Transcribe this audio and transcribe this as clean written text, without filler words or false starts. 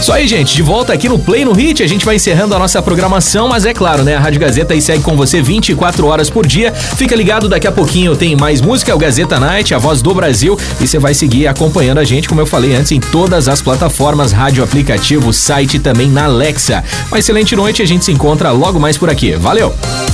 Isso aí, gente, de volta aqui no Play no Hit, a gente vai encerrando a nossa programação, mas é claro, né, a Rádio Gazeta aí segue com você 24 horas por dia, fica ligado, daqui a pouquinho tem mais música, o Gazeta Night, a voz do Brasil, e você vai seguir acompanhando a gente, como eu falei antes, em todas as plataformas, rádio, aplicativo, site e também na Alexa. Uma excelente noite, a gente se encontra logo mais por aqui, valeu!